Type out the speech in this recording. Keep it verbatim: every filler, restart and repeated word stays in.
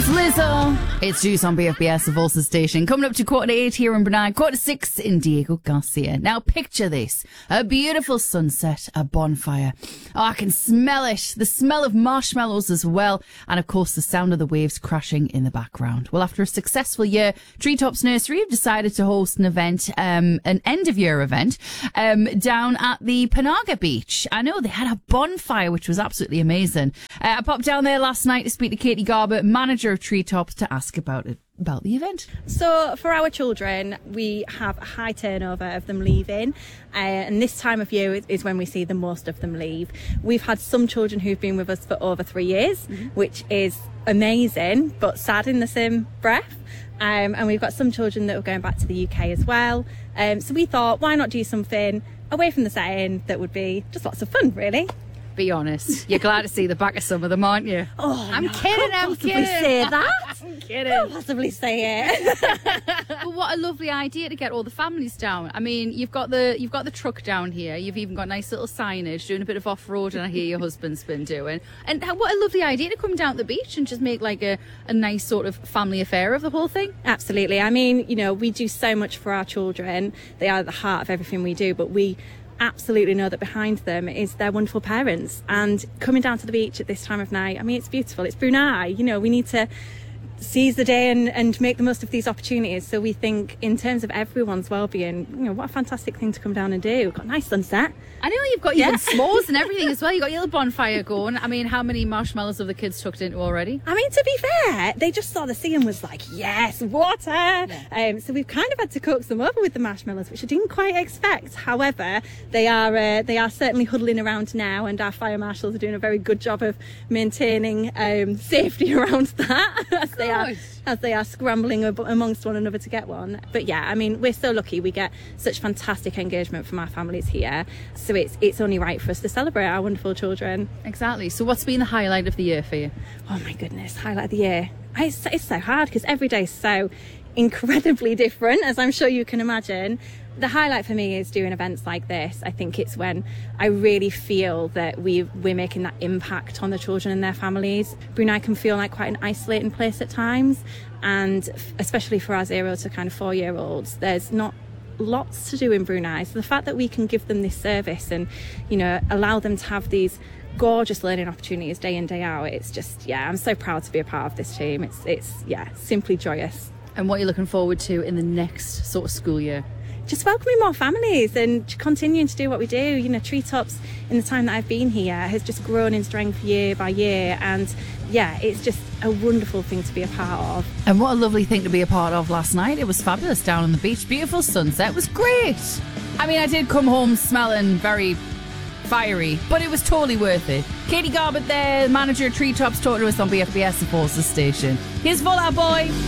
Lizzo. It's Juice on B F B S, the Volsa station. Coming up to quarter to eight here in Brunei, quarter to six in Diego Garcia. Now picture this. A beautiful sunset, a bonfire. Oh, I can smell it. The smell of marshmallows as well. And of course, the sound of the waves crashing in the background. Well, after a successful year, Treetops Nursery have decided to host an event, um, an end of year event, um, down at the Panaga Beach. I know they had a bonfire, which was absolutely amazing. Uh, I popped down there last night to speak to Katie Garbutt, manager of Treetops, to ask about it, about the event. So for our children, we have a high turnover of them leaving, uh, and this time of year is when we see the most of them leave. We've had some children who've been with us for over three years, mm-hmm. which is amazing, but sad in the same breath. Um, and we've got some children that are going back to the U K as well. Um, so we thought, why not do something away from the setting that would be just lots of fun, really. Be honest, you're glad to see the back of some of them, aren't you? Oh, I'm no, kidding, I I'm possibly kidding. say that. I'm kidding. Can't possibly say it. But what a lovely idea to get all the families down. I mean, you've got the you've got the truck down here. You've even got nice little signage, doing a bit of off-road, and I hear your husband's been doing. And how, what a lovely idea to come down to the beach and just make like a, a nice sort of family affair of the whole thing. Absolutely. I mean, you know, we do so much for our children. They are at the heart of everything we do, but we absolutely know that behind them is their wonderful parents, and coming down to the beach at this time of night, I mean, it's beautiful. It's Brunei, you know, we need to seize the day and, and make the most of these opportunities. So we think in terms of everyone's well-being, you know, what a fantastic thing to come down and do. We've got a nice sunset. I know you've got even Yeah. s'mores and everything as well. You've got your little bonfire going. I mean, how many marshmallows have the kids tucked into already? I mean, to be fair, they just saw the sea and was like, yes, water. Yeah. Um, so we've kind of had to coax them over with the marshmallows, which I didn't quite expect. However, they are uh, they are certainly huddling around now, and our fire marshals are doing a very good job of maintaining um, safety around that as they are as they are scrambling ab- amongst one another to get one. But yeah, I mean, we're so lucky. We get such fantastic engagement from our families here. So it's it's only right for us to celebrate our wonderful children. Exactly. So what's been the highlight of the year for you? Oh my goodness, highlight of the year. It's, it's so hard because every day is so incredibly different, as I'm sure you can imagine. The highlight for me is doing events like this. I think it's when I really feel that we we're making that impact on the children and their families. Brunei can feel like quite an isolating place at times, and especially for our zero to kind of four year olds, there's not lots to do in Brunei. So the fact that we can give them this service and, you know, allow them to have these gorgeous learning opportunities day in, day out, it's just, yeah, I'm so proud to be a part of this team. It's, it's yeah, simply joyous. And what you're looking forward to in the next sort of school year? Just welcoming more families and continuing to do what we do. You know, Treetops, in the time that I've been here, has just grown in strength year by year, and yeah, it's just a wonderful thing to be a part of. And what a lovely thing to be a part of last night. It was fabulous down on the beach. Beautiful sunset. It was great. I mean, I did come home smelling very fiery, but it was totally worth it. Katie Garbutt there, manager of Treetops, talking to us on B F B S, the Volsa station. Here's Vola Boy.